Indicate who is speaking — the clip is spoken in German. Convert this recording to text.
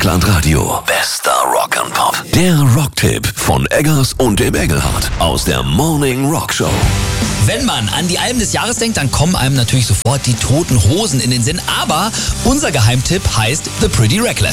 Speaker 1: Dreieckland Radio. Bester Rock'n'Pop. Der Rocktipp von Eggers und dem Engelhardt aus der Morning Rock Show.
Speaker 2: Wenn man an die Alben des Jahres denkt, dann kommen einem natürlich sofort die Toten Hosen in den Sinn. Aber unser Geheimtipp heißt The Pretty Reckless.